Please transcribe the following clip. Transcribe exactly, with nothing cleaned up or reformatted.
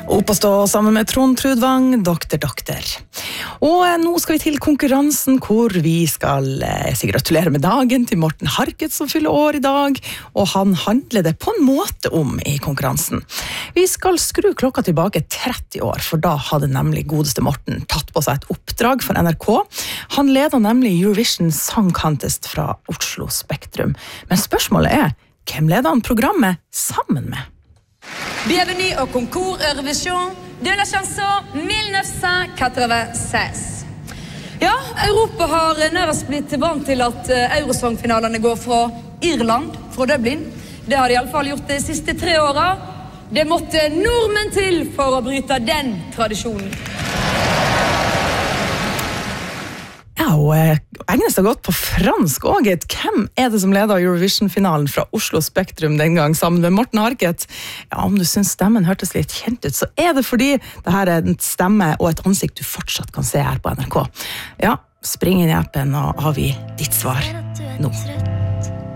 Opp og stå sammen med Trond Trudvang, doktor, doktor. Og nå skal vi til konkurransen hvor vi skal eh, si gratulere med dagen til Morten Harket som fyller år i dag, og han handler det på en måte om i konkurransen. Vi skal skru klokka tilbake tretti år, for da hadde nemlig godeste Morten tatt på seg et oppdrag for N R K. Han leder nemlig Eurovision Song Contest fra Oslo Spektrum. Men spørsmålet er, hvem leder han programmet sammen med? Bienvenue au concours Eurovision de la chanson nittien åttiåtte. Ja, Europa har nærmest blitt vant til at Eurosong-finalene går fra Irland, fra Dublin. Det har de i alle fall gjort de siste tre åra. Det måtte nordmenn til for å bryte den tradisjonen. Ja, og Agnes har gått på fransk også. Hvem er det som leder Eurovision-finalen fra Oslo Spektrum den gang sammen med Morten Harket? Ja, om du synes stemmen hørtes litt kjent ut, så er det fordi det her er en stemme og et ansikt du fortsatt kan se her på N R K. Ja, spring inn i appen og avgi ditt svar nå.